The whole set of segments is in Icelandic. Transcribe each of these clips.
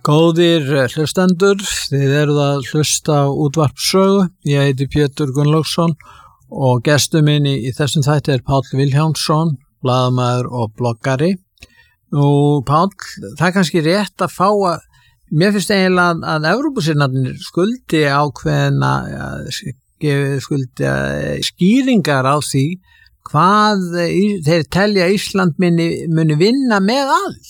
Góðir hlustendur, þið eruð að hlusta á útvarpssögu. Ég heiti Pétur Gunnlaugsson og gestur minn í þessum þætti Páll Vilhjálmsson, blaðamaður og bloggari. Nú, Páll, það er kannski rétt að fá að, mér finnst eiginlega að Evrópusinnarnir skuldi ákveðna, skýringar á því hvað þeir telja Ísland muni vinna með aðild.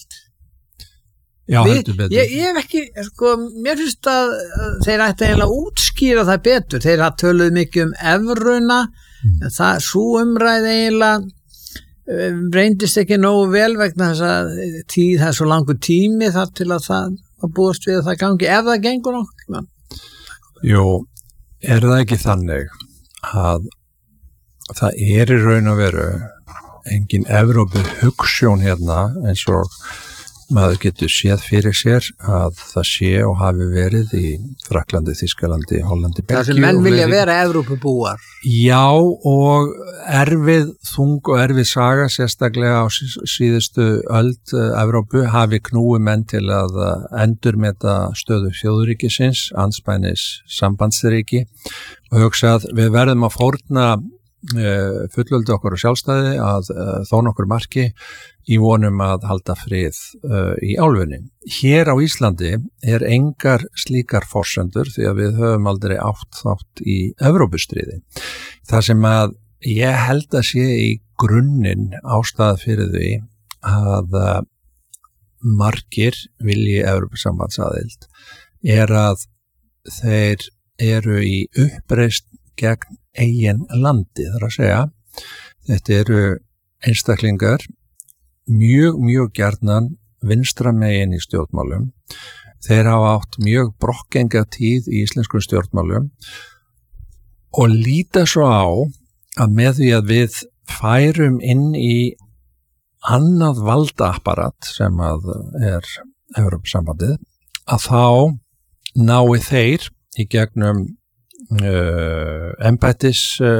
Já, heldur betur. Ég hef ekki, mér finnst að þeir ætti eiginlega að útskýra það betur. Þeir hafa töluð mikið evruna, en það, svo umræði eiginlega reyndist ekki nógu vel vegna þess að það er svo langur tími þar til að það búast við að það gangi, ef það gengur nokkuð. Jú, er það ekki þannig að það er í raun og veru engin Evrópu hugsjón hérna eins og maður getur séð fyrir sér að það sé og hafi verið í Frakklandi, Þýskalandi, Hollandi, Belgíu. Það sem menn vilja vera Evrópubúar. Já, og þung og erfið saga, sérstaklega á síðustu öld Evrópu, hafi knúið menn til að endurmeta stöðu þjóðríkisins, andspænis sambandsríki og hugsa að við verðum að fórna fullveldi okkur og sjálfstæði að þó nokkur marki í vonum að halda frið í álfunni. Hér á Íslandi er engar slíkar forsendur því að við höfum aldrei átt þátt í Evrópustríði. Það sem að ég held að sé í grunninn ástæða fyrir því að margir vilji Evrópusambandsaðild er að þeir eru í uppreisn gegn eigin landi, þar að segja. Þetta eru einstaklingar mjög gjarnan vinstra megin í stjórnmálum. Þeir hafa átt mjög brokkgenga tíð í íslenskum stjórnmálum og líta svo á að með því að við færum inn í annað valdaapparat sem að er Evrópusambandið, að þá nái þeir í gegnum embættis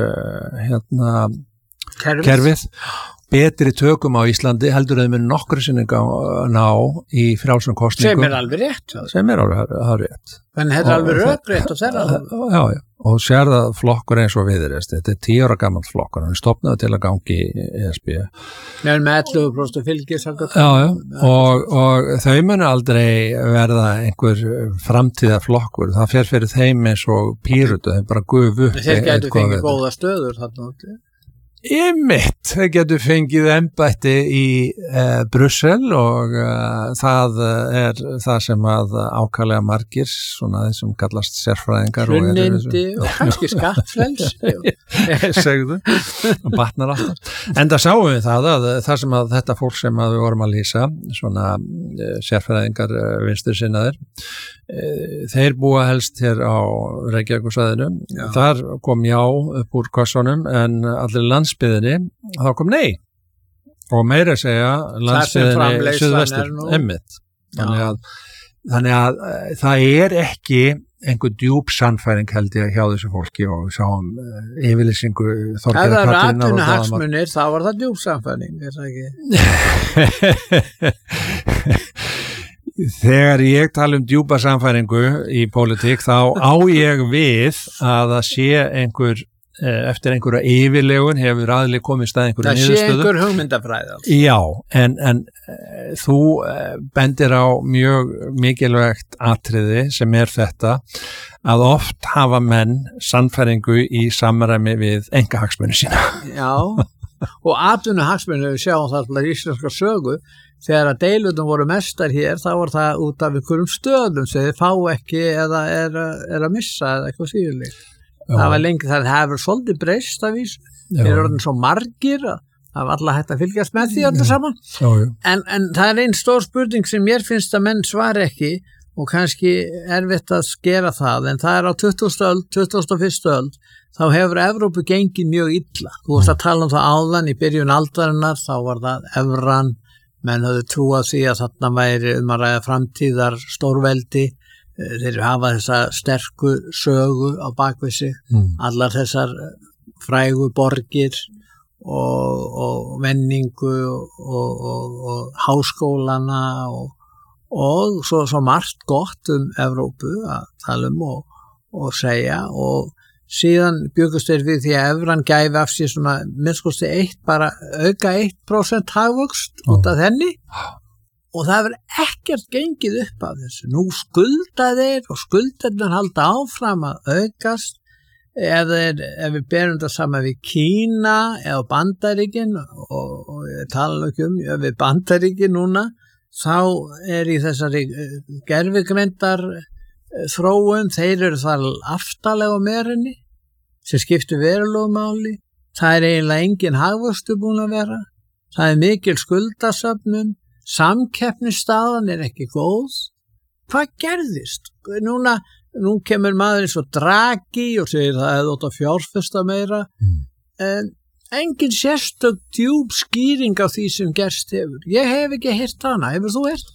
kerfið betri tökum á Íslandi heldur að þeir muni nokkru sinni ná í frjálsum kosningum. Sem er alveg rétt. Sem er alveg rétt. En þetta er alveg rökrétt og þeirra. Já, og sér það flokkur eins og Viðreisn. Þetta er 10 ára gamall flokkur. Hann stofnaði til að gangi í ESB. Með 11% fylgis. Já, og þau muni aldrei verða einhver framtíðarflokkur. Það fer fyrir þeim eins og Pírötu. Þeir bara gufu upp. Þeir gætu fengið góða stöður þarna út. Einmitt, þeir getur fengið embætti í Brussel og það er það sem að ákaflega margir, svona þeir sem kallast sérfræðingar Hlunnindi og kannski skattfrels. Segðu, og batnar alltaf. Enda sáum við það að það sem að þetta fólk sem að við vorum að lýsa, svona sérfræðingar vinstri sinnaðir, þeir búa helst hér á Reykjavíkursvæðinu. Þar kom já upp úr kössunum en allir landsbyðinni, þá kom nei. Og meira að segja landsbyðinni suðvestur, einmitt. Þannig að það er ekki einhver djúp sannfæring held ég hjá þessu fólki og sáum yfirlýsingu Þorgerðar Katrínar. Það er atvinnuhagsmunir, þá var það djúp sannfæring, er það ekki? Þegar ég tala djúpa samfæringu í pólitík þá á ég við að það sé einhver eftir einhverja yfirlegun hefur aðli komið stað einhverju niðurstöðu. Það sé einhver hugmyndafræði. Já, en þú bendir á mjög mikilvægt atriði sem er þetta að oft hafa menn sannfæringu í samræmi við einkahagsmuni sína. Já, og atvinnuhagsmuni við sjáum það alltaf í íslenska sögu. Þegar að deilundum voru mestar hér, þá var það út af einhverjum stöðum sem þeir fá ekki eða er að missa eða eitthvað síðurlíkt. Það var lengi, það hefur svolítið breyst að vísu. Þeir eru orðin svo margir að það var alltaf hægt að fylgjast með því öllu saman. En það er einn stór spurning sem mér finnst að menn svar ekki og kannski erfitt að skera það, en það er á 21. öld, þá hefur Evrópu gengið mjög illa. Þú varst að tala það áðan í byrjun aldarinnar, þá var það evran, menn höfðu trúað því að þarna væri að ræða framtíðar stórveldi, þeir hafa þessa sterku sögu á bakvið sig, allar þessar frægu borgir og menningu og háskólana og svo margt gott Evrópu að tala og segja og síðan byggust þeir við því að evran gæfi af sér svona minnskosti bara auka 1% hagvöxt út af henni og það verður ekkert gengið upp af þessu. Nú skulda þeir og skuldarnir halda áfram að aukast ef við berum það saman við Kína eða Bandaríkin og ég tala ekki ef við Bandaríkin núna þá í þessari gervigreindar þróun, þeir eru þar aftalega á merinni sem skiptir verulegu máli. Það eiginlega engin hagvöxtur búin að vera. Það mikil skuldasöfnun, samkeppnisstaðan ekki góð. Hvað gerðist? Nú kemur maður eins og Draghi og segir það hefði átt að fjárfesta meira. Engin sérstök djúp skýring á því sem gerst hefur. Ég hef ekki heyrt hana. Hefur þú heyrt?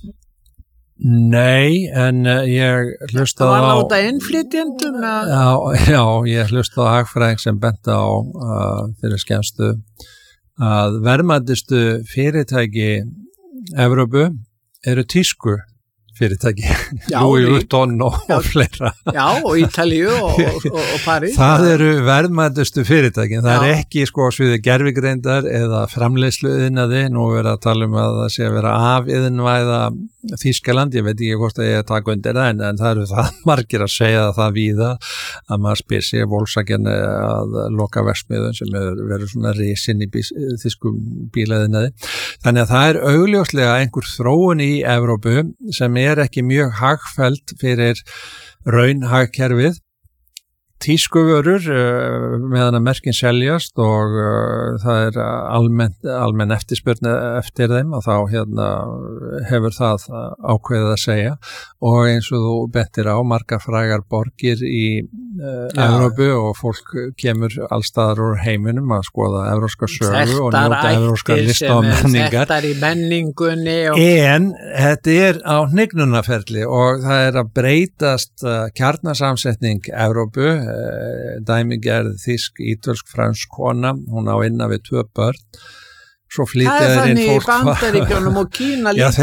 Nei, en ég hlustaði á... Það var út af innflytjendum? Já, ég hlustaði á hagfræðing sem benti á fyrir skemmstu að verðmætustu fyrirtæki Evrópu eru tísku fyrirtæki, Louis Vuitton og fleira. Já, og Ítalíu og París. Það eru verðmætustu fyrirtækin. Það er ekki sko sviði gervigreindar eða framleiðsluiðnaði. Nú verið að tala að það sé að vera afiðinvæða Þýskaland. Ég veit ekki hvort að ég taka undir það, en það eru það margir að segja það víða að maður spyr sig Volkswagen að loka verksmiðjum sem verið svona risin í þýskum bílaðinaði. Þannig að það augljóslega einhver þróun í Evrópu sem ekki mjög hagfelld fyrir raunhagkerfið. Tískuvörur meðan að merkin seljast og það almenn eftirspurn eftir þeim og þá hefur það ákveðið að segja og eins og þú bentir á margar frægar borgir í Evrópu og fólk kemur allstaðar úr heiminum að skoða evrópska sögu og njóta evrópska lista og menningar. Þetta í menningunni. En þetta á hnignunarferli og það að breytast kjarnasamsetning Evrópu. Dæmigerð þýsk, ítölsk, fransk kona, hún á innan við 2 börn. Svo flytjaðir inn fólk. Það þannig í Bandaríkjunum og Kína líka.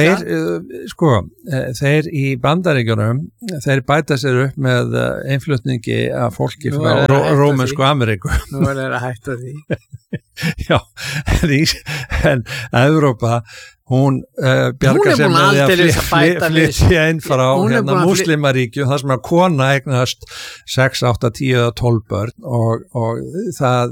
Já, þeir í Bandaríkjunum, þeir bæta sér upp með innflutningi af fólki frá Rómönsku Ameríku. Nú er það að hætta því. Já, en Evrópa, hún bjargar sem með að flytja inn frá múslimaríkju, það sem að kona eignast 6, 8, 10 eða 12 börn og það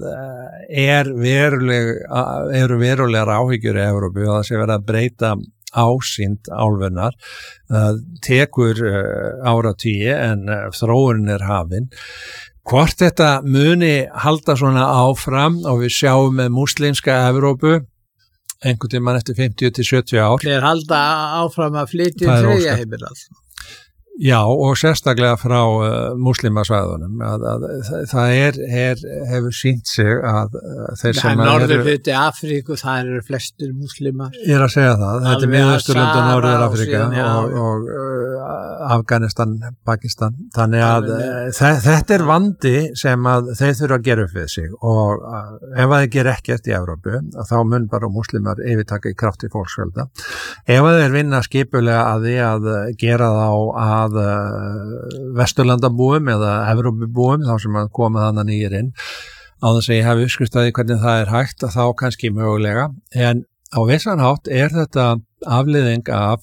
eru verulegar áhyggjur í Evrópu og það sé verið að breyta ásýnd álfunnar. Það tekur áratugi en þróunin hafin. Hvort þetta muni halda svona áfram og við sjáum með múslimska Evrópu einhvern tímann eftir 50 til 70 ár. Þeir halda áfram að flytja þriðja heimil altså. Já, og sérstaklega frá múslimasvæðunum. Það hefur sýnt sig að þeir sem norðurhluti Afríku, það eru flestir múslimar. Ég að segja það. Þetta Miðausturlönd og Norður-Afríka og Afganistan, Pakistan. Þannig að þetta vandi sem að þeir þurfa að gera upp við sig og ef þeir gera ekkert í Evrópu, þá mun bara múslimar yfirtaka í krafti fólksfjölda. Ef þeir vinna skipulega að því að gera þá að Vesturlandabúum eða Evrópubúum þá sem að koma þannig nýjir inn á þess að ég hef uppskristaði hvernig það hægt að þá kannski mögulega en á vissan hátt þetta afleiðing af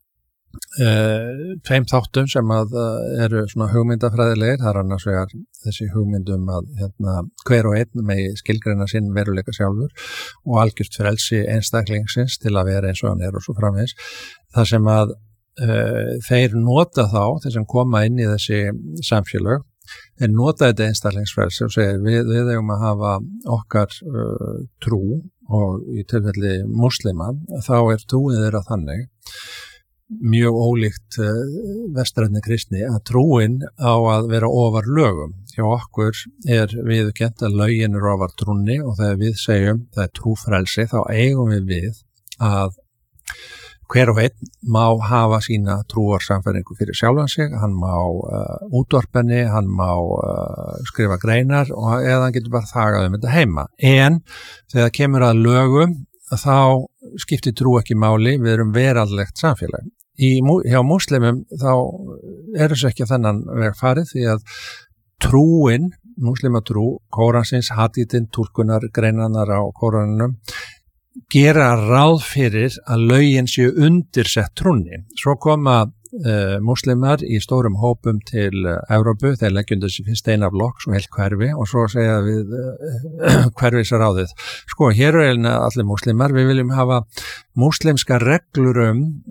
tveim þáttum sem að eru svona hugmyndafræðilegir, það annars vegar þessi hugmyndum að hver og einn megi skilgreina sinn veruleika sjálfur og algjört frelsi einstaklingsins til að vera eins og hann og svo framvegis, það sem að þeir nota þá, þeir sem koma inn í þessi samfélög, þeir nota þetta einstaklingsfrelsi og segir við eigum að hafa okkar trú og í tilfelli muslima, þá trúin þeirra þannig, mjög ólíkt vestrænni kristni, að trúin á að vera ofar lögum. Hjá okkur viðurkennt að lögin ofar trúnni og þegar við segjum það trúfrelsi, þá eigum við að hver og einn má hafa sína trúarsamfæringu fyrir sjálfan sig, hann má útvarpenni, hann má skrifa greinar eða hann getur bara þagað þetta heima. En þegar kemur að lögum þá skiptir trú ekki máli, við erum veraldlegt samfélag. hjá múslimum þá þessu ekki þennan veg farið því að trúin, múslimatrú, kóransins, hadítinn, túlkunar, greinanar á kóranunum gera ráð fyrir að lögin séu undirsett trúnni. Svo koma múslimar í stórum hópum til Evrópu, þeir leggjum þessi fyrst eina blokk, svo heilt hverfi og svo segja við hverfisráðið. Sko, hér allir múslimar, við viljum hafa múslimska reglur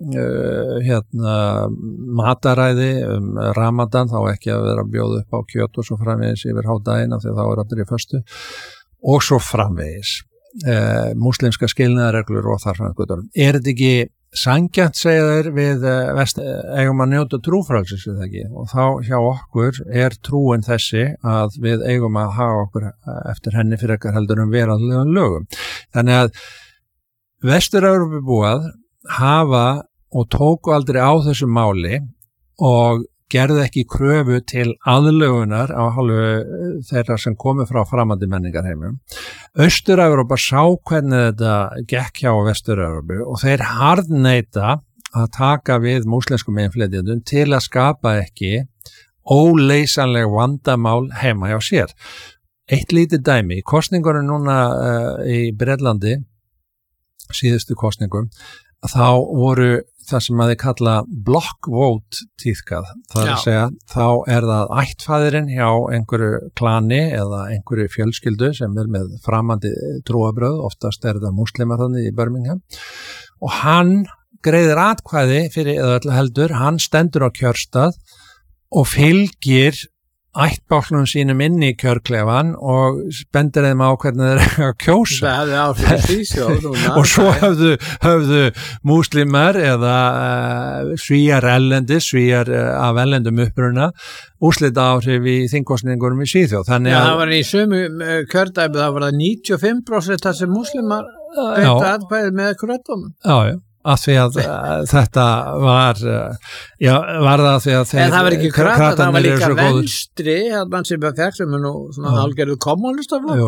mataræði, Ramadan, þá ekki að vera að bjóða upp á kjöt og svo framvegis yfir hádaginn af því þá allir í föstu og svo framvegis. Múslimska skilnaðarreglur og þar fram göttur. Þetta ekki sanngjarnt, segja þeir, við eigum að njóta trúfrelsis við ekki og þá hjá okkur trúin þessi að við eigum að hafa okkur eftir henni fyrir ekkert heldur veraldlegum lögum. Þannig að Vestur-Evrópubúar hafa og tóku aldrei á þessu máli og gerði ekki kröfu til aðlögunar á hálfu þeirra sem komu frá framandi menningarheimum. Austur-Evrópa sá hvernig þetta gekk hjá Vestur-Evrópu og þeir harðneita að taka við múslimskum innflytjendum til að skapa ekki óleysanleg vandamál heima hjá sér. Eitt lítið dæmi, í kosningunum núna í Bretlandi, síðustu kosningum, þá voru það sem að þið kalla block vote tíðkað. Það að segja, þá það ættfaðirinn hjá einhverju klani eða einhverju fjölskyldu sem með framandi trúabröð, oftast það múslimar þannig í Birmingham, og hann greiðir atkvæði fyrir eða öllu heldur, hann stendur á kjörstað og fylgir ættbálknum sínum inn í kjörklefan og bendir þeim á hvernig þeir að kjósa. Það hefði áhrif því og svo höfðu múslimar eða svíjar af ellendum uppruna úrslita áhrif í þingkosningunum í Svíþjóð. Það var í sömu kjördæmi, það var 95% þar sem múslimar greiddu atkvæði með krötunum. Já. Af því að þetta var var það því að það var ekki krata, það var líka venstri sem fæksum nú svona hálgerðu kommunistaflokk.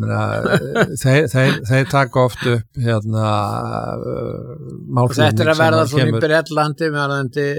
Þeir taka oft upp málflutning. Þetta að verða svona í Bretlandi með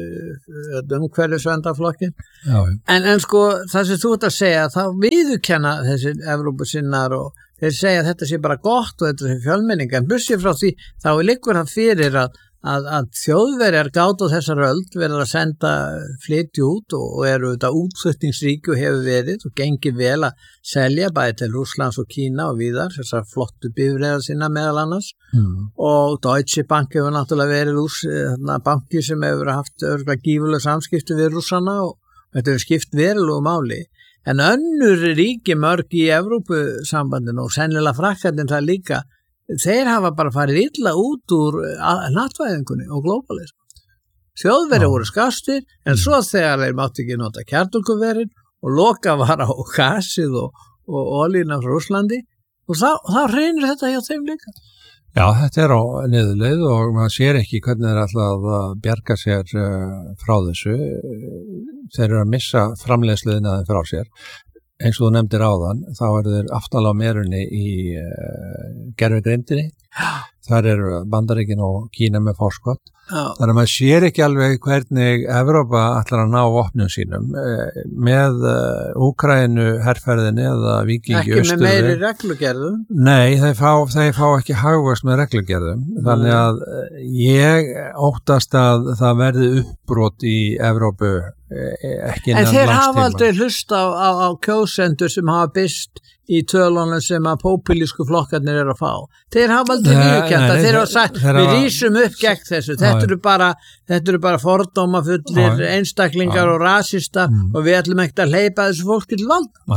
umhverfisverndarflokkin. En sko það sem þú ert að segja, þá viðurkenna þessi Evrópusinnar og þeir segja að þetta sé bara gott og þetta sé fjölmenning, en bussið frá því þá liggur það fyrir að Þjóðverjar gátu þessar öld verið að senda flytja út og eru þetta útflutningsríki og hefur verið og gengið vel að selja bæði til Rússlands og Kína og víðar, þessar flottu bifreiðar sína meðal annars og Deutsche Bank hefur náttúrulega verið banki sem hefur haft örgulega gífurleg samskipti við Rússana og þetta hefur skipt verulegu máli. En önnur ríki mörg í Evrópusambandinu og sennilega Frakkarnir það líka, þeir hafa bara farið illa út úr hnattvæðingunni og globalism. Þjóðverjar voru skastir, en svo þegar þeir mátti ekki nota kjarnorkuverin og loka var á gasið og olíuna frá Rússlandi og þá hreinir þetta hjá þeim líka. Já, þetta á niðurleið og maður sér ekki hvernig þeir alltaf að bjarga sér frá þessu. Þeir eru að missa framleiðsluðina frá sér. Eins og þú nefndir áðan, þá þeir aftalega á merunni í gervigreindinni. Þar eru Bandaríkin og Kína með forskott. Þannig að maður sér ekki alveg hvernig Evrópa ætlar að ná vopnum sínum með Úkraínu herferðinni eða vikingi ekki með meiri reglugerðum. Nei, þeir fá ekki hagvöxt með reglugerðum. Þannig að ég óttast að það verði uppbrot í Evrópu ekki innan langs tíma. En þeir hafa aldrei hlusta á kjósendur sem hafa byst í tölunum sem að populísku flokkarnir eru að fá. Þeir hafa aldrei viðurkennt, þeir hafa sagt við rísum upp gegn þessu, þetta eru bara fordómafullir einstaklingar og rasista og við ætlum ekki að hleypa þessu fólki til valda.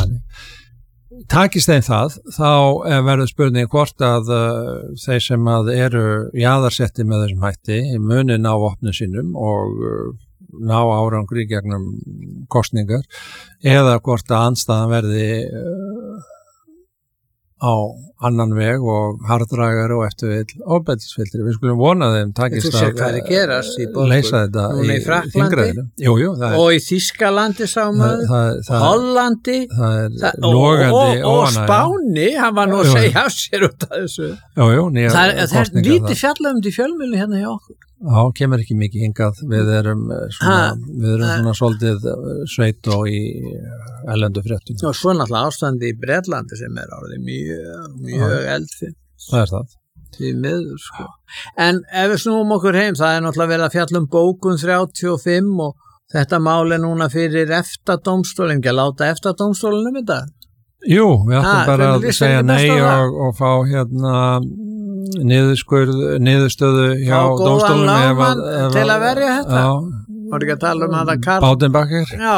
Takist þeim það, þá verður spurning hvort að þeir sem að eru jaðarsetti með þessum hætti muni ná vopnum sínum og ná árangri gegnum kosningar eða hvort að andstæðan verði á annan veg og harðdragari og eftirvill ofbeldisfyllri. Við skulum vona þeim takist að leysa þetta í þingræðinu. Og í Þýskalandi sáum Hollandi og Spáni, hann var nú að segja af sér út af þessu. Það er lítið fjallum til fjölmiðli hérna hjá okkur. Já, kemur ekki mikið hingað, við erum svona svolítið sveit og í erlendu fréttum. Og svo náttúrulega ástandi í Bretlandi sem orðið mjög eldfim. Það það. Því miður, sko. En ef við snúum okkur heim, það náttúrulega verið að fjalla bókun 35 og þetta mál núna fyrir EFTA-dómstólinn, ekki að láta EFTA-dómstólinn þetta? Jú, við ættum bara að segja nei og fá niðurstöðu hjá dómstólunum. Fá góðan lögmann til að verja þetta? Já. Var ekki að tala þetta Karl Baudenbacher? Já,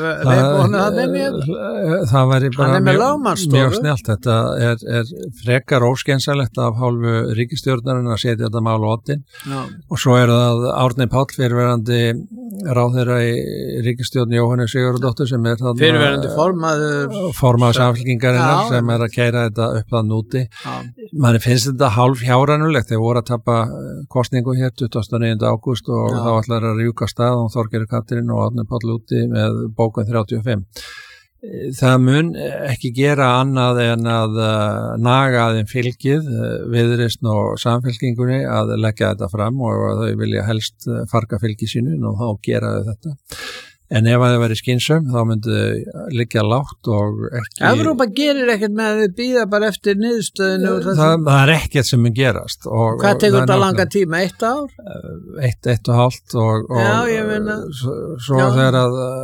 það væri bara mjög snjallt. Þetta er frekar óskeinsalegt af hálfu ríkisstjórnarinn að setja þetta mál á oddinn. Og svo það Árni Páll, fyrirverandi ráðherra í ríkisstjórn Jóhannu Sigurðardóttur sem fyrirverandi formaður Samfylkingarinnar sem að keyra þetta upp þann úti. Manni finnst þetta hálf hjárænulegt. Þeir voru að tapa kosningu hér 29. ágúst og þá ætlar að rjúka stað og Þorgerður Katrín og Árni Páll úti með bókun 35. Það mun ekki gera annað en að naga þeim fylgið Viðreisn og Samfylkingunni að leggja þetta fram og þau vilja helst farga fylgi sínu og þá gera þau þetta. En ef það væri skynsum, þá myndi liggja lágt og ekki... Evrópa gerir ekkert með að þið býða bara eftir niðurstöðinu? Það ekkert sem mun gerast. Hvað tekur þetta langa tíma? 1 ár? 1,5 og já, ég meina... Svo þegar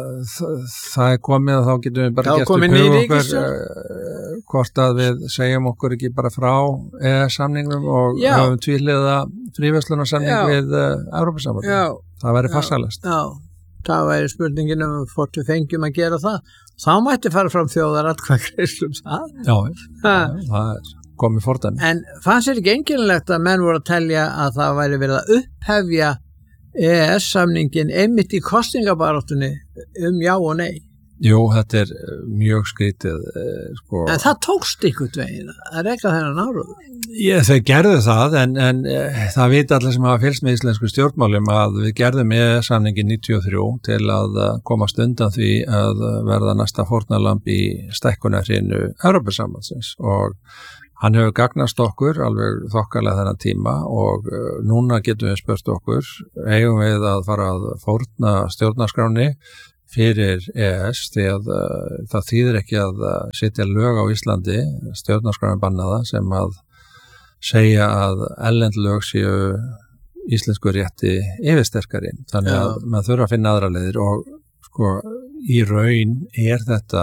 það komið, þá getum við bara gert upp okkur hvort að við segjum okkur ekki bara frá samningnum og höfum tvíhliða fríverslunarsamning við Evrópusambandið. Það væri farsælast. Já. Það væri spurningin hvort við fengjum að gera það. Þá mætti fara fram þjóðaratkvæðagreiðslu það. Já, það komið fordæmi. En fannst þér ekki einkennilegt að menn voru að telja að það væri verið að upphefja EES-samningin einmitt í kosningabaráttunni já og nei? Jú, þetta er mjög skrítið. En það tókst ykkur veginn að reka þennan áróður. Þau gerðu það, en það vita allir sem hafa fylgst með íslensku stjórnmálum að við gerðum samningin 93 til að komast undan því að verða næsta fórnarlamb í stækkunarhrinu Evrópusambandsins og hann hefur gagnast okkur alveg þokkalega þennan tíma og núna getum við spurt okkur, eigum við að fara að fórna stjórnarskráni fyrir EES því að það þýðir ekki að setja lög á Íslandi, stjórnarskráin bannaða sem að segja að erlend lög séu íslensku rétti yfirsterkari. Þannig að maður þurfa að finna aðra leiðir og í raun þetta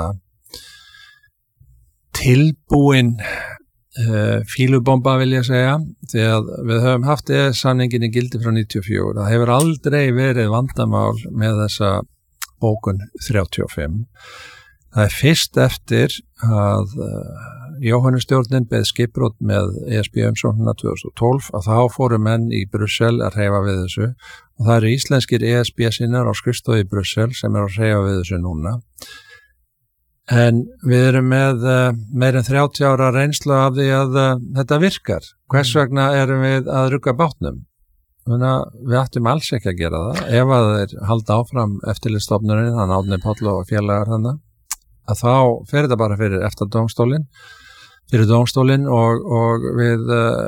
tilbúin fílubomba vil ég segja því að við höfum haft samningin í gildi frá 94. Það hefur aldrei verið vandamál með þessa bókun 35. Það fyrst eftir að Jóhannustjórnin beð skipbrot með ESB-umsóknina 2012 að þá fóru menn í Brussel að hreyfa við þessu og það eru íslenskir ESB-sinnar á skrifstofu í Brussel sem að hreyfa við þessu núna. En við erum með meir en 30 ára reynslu af því að þetta virkar. Hvers vegna erum við að rugga bátnum? Við ættum alls ekki að gera það. Ef að þeir halda áfram eftirlitsstofnunin, þannig Árni Páll og félagar þannig, að þá fer þetta bara fyrir EFTA-dómstólinn og við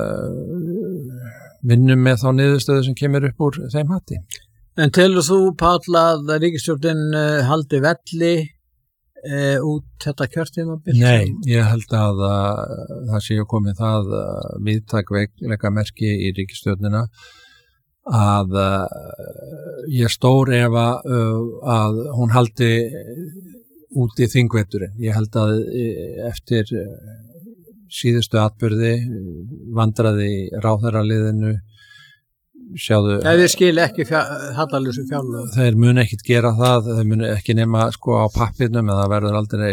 vinnum með þá niðurstöðu sem kemur upp úr þeim hatti. En telur þú, Páll, að ríkisstjórnin haldi velli út þetta kjörtímabil? Nei, ég held að það sé komið það viðtæk veikleikamerki í ríkisstjórnina að ég stór ef að hún haldi út í þingveturinn. Ég held að eftir síðustu atburði vandraði ráðherraliðinu sjáðu... Þeir skil ekki hallarlausu fjárlög. Þeir mun ekkit gera það, þeir mun ekki nema á pappirnum en það verður aldrei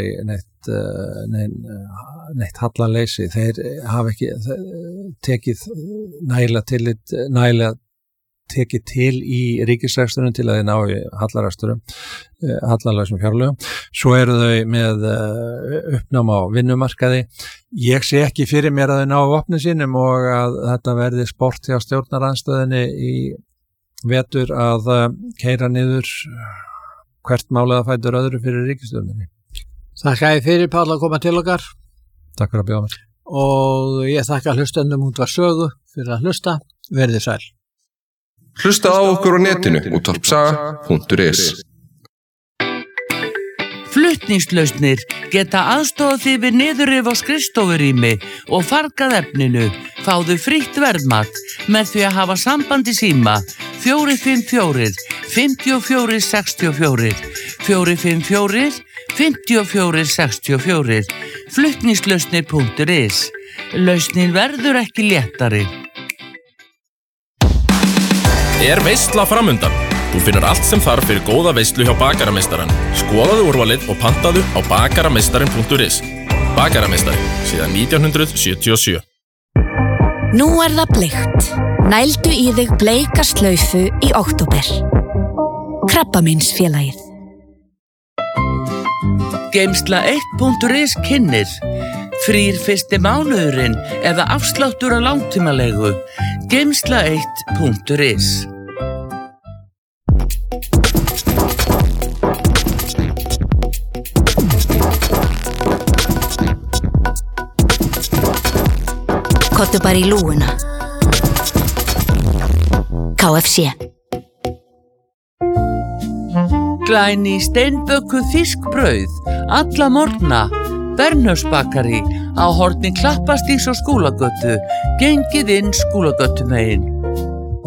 neitt hallarleysi. Þeir hafa ekki tekið nægilega tekið til í ríkisreksturinn til að þeir ná í hallarlausum fjárlögum. Svo eru þau með uppnám á vinnumarkaði. Ég sé ekki fyrir mér að þau ná vopni sínum og að þetta verði sport hjá stjórnarandstöðinni í vetur að keyra niður hvert málið að fætur öðru fyrir ríkisstjórninni. Þakka ég fyrir, Páll, að koma til okkar. Takk fyrir að bjóða mér. Og ég þakka hlustendum Útvarp Sögu fyrir að hlusta. Verið sæl. Hlusta á okkur á netinu útvarpsaga.is. Flutningslausnir geta aðstofað þig við niðurrif á skrifstofurými og fargað efninu. Fáðu frítt verðmat með því að hafa samband í síma 454 54 64 454 54 64 flutningslausnir.is. Lausnin verður ekki léttari. Veisla framundan. Þú finnur allt sem þarf fyrir góða veislu hjá Bakarameistarann. Skoðaðu úrvalið og pantaðu á bakarameistarin.is. Bakarameistari, síðan 1977. Nú það bleikt. Nældu í þig bleika slaufu í október. Krabbameinsfélagið. Geymsla1.is kynnir. Frýr fyrsti mánuðurinn eða afsláttur á langtímalegu. Geymsla1.is. Kottu bara í lúguna. KFC. Glæný steinbökuð fiskbrauð, alla morgna, Bernhöfsbakari á horni Klappastígs og Skúlagötu, gengið inn Skúlagötumegin.